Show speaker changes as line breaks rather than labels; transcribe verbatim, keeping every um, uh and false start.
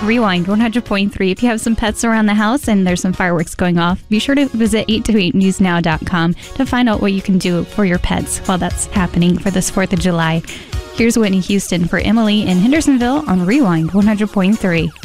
Rewind one hundred point three. If you have some pets around the house and there's some fireworks going off, be sure to visit eight two eight news now dot com to find out what you can do for your pets while that's happening for this fourth of July. Here's Whitney Houston for Emily in Hendersonville on Rewind one hundred point three.